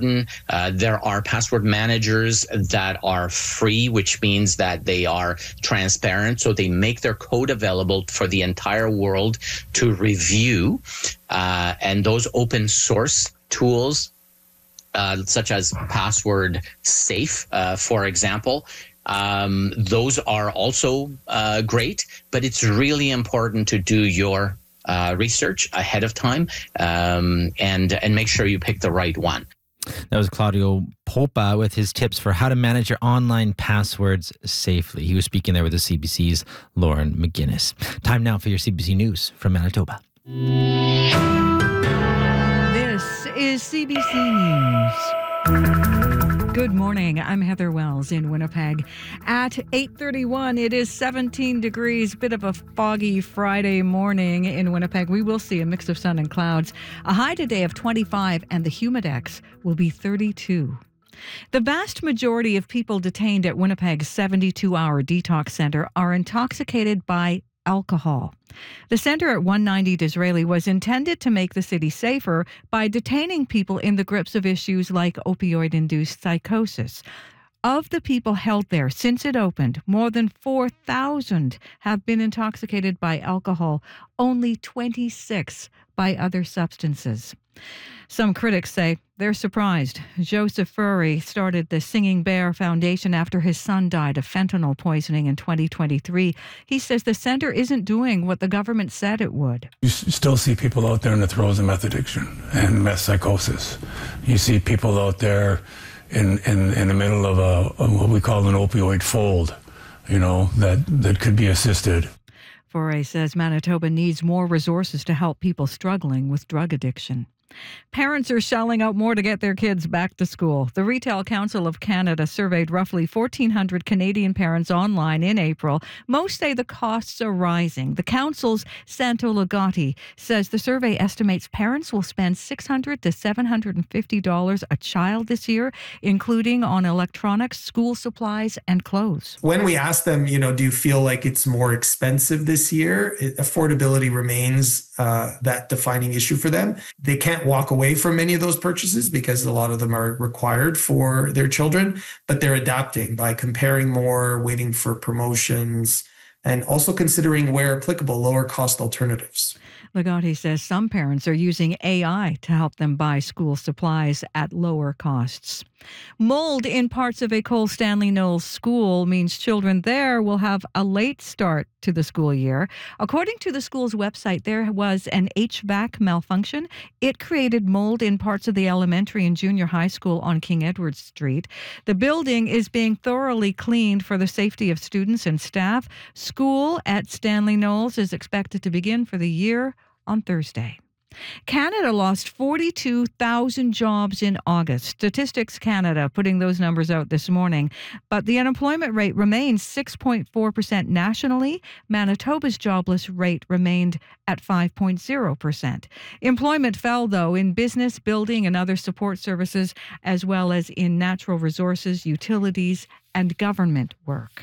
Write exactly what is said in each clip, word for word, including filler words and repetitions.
important. Uh, there are password managers that are free, which means that they are transparent. So they make their code available for the entire world to review. Uh, and those open source tools, uh, such as Password Safe, uh, for example, um, those are also uh, great. But it's really important to do your uh, research ahead of time um, and and make sure you pick the right one. That was Claudio Popa with his tips for how to manage your online passwords safely. He was speaking there with the C B C's Lauren McGinnis. Time now for your C B C News from Manitoba. This is C B C News. Good morning. I'm Heather Wells in Winnipeg. At eight thirty-one, it is seventeen degrees. Bit of a foggy Friday morning in Winnipeg. We will see a mix of sun and clouds. A high today of twenty-five, and the humidex will be thirty-two. The vast majority of people detained at Winnipeg's seventy-two hour detox centre are intoxicated by alcohol. The centre at one ninety Disraeli was intended to make the city safer by detaining people in the grips of issues like opioid-induced psychosis. Of the people held there since it opened, more than four thousand have been intoxicated by alcohol, only twenty-six by other substances. Some critics say they're surprised. Joseph Furry started the Singing Bear Foundation after his son died of fentanyl poisoning in twenty twenty-three. He says the centre isn't doing what the government said it would. You still see people out there in the throes of meth addiction and meth psychosis. You see people out there in, in, in the middle of a, of what we call an opioid fold, you know, that, that could be assisted. Foray says Manitoba needs more resources to help people struggling with drug addiction. Parents are shelling out more to get their kids back to school. The Retail Council of Canada surveyed roughly fourteen hundred Canadian parents online in April. Most say the costs are rising. The council's Santo Ligotti says the survey estimates parents will spend six hundred to seven hundred fifty dollars a child this year, including on electronics, school supplies, and clothes. When we ask them, you know, do you feel like it's more expensive this year? Affordability remains uh, that defining issue for them. They can't walk away from many of those purchases because a lot of them are required for their children, but they're adapting by comparing more, waiting for promotions, and also considering, where applicable, lower cost alternatives. Ligotti says some parents are using A I to help them buy school supplies at lower costs. Mold in parts of École Stanley Knowles School means children there will have a late start to the school year. According to the school's website, there was an H V A C malfunction. It created mold in parts of the elementary and junior high school on King Edward Street. The building is being thoroughly cleaned for the safety of students and staff. School at Stanley Knowles is expected to begin for the year on Thursday. Canada lost forty-two thousand jobs in August. Statistics Canada putting those numbers out this morning. But the unemployment rate remains six point four percent nationally. Manitoba's jobless rate remained at five point zero percent. Employment fell, though, in business, building, and other support services, as well as in natural resources, utilities, and government work.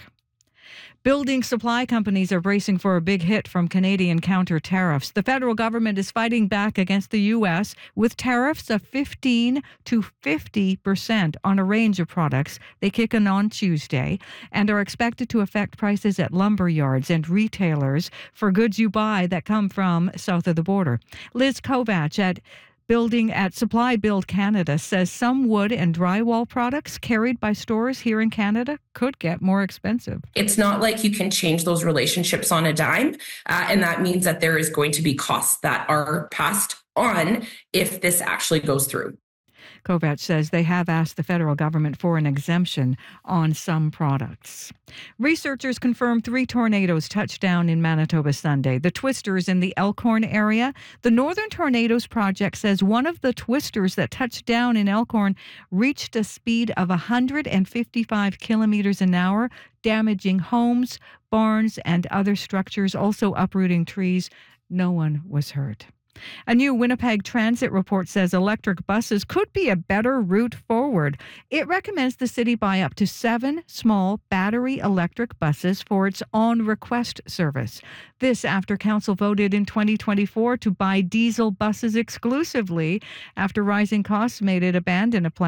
Building supply companies are bracing for a big hit from Canadian counter tariffs. The federal government is fighting back against the U S with tariffs of fifteen to fifty percent on a range of products. They kick in on Tuesday and are expected to affect prices at lumber yards and retailers for goods you buy that come from south of the border. Liz Kovach at Building at Supply Build Canada says some wood and drywall products carried by stores here in Canada could get more expensive. It's not like you can change those relationships on a dime, uh, and that means that there is going to be costs that are passed on if this actually goes through. Kovach says they have asked the federal government for an exemption on some products. Researchers confirm three tornadoes touched down in Manitoba Sunday. The twisters in the Elkhorn area. The Northern Tornadoes Project says one of the twisters that touched down in Elkhorn reached a speed of one hundred fifty-five kilometers an hour, damaging homes, barns, and other structures, also uprooting trees. No one was hurt. A new Winnipeg Transit report says electric buses could be a better route forward. It recommends the city buy up to seven small battery electric buses for its on-request service. This after council voted in twenty twenty-four to buy diesel buses exclusively after rising costs made it abandon a plan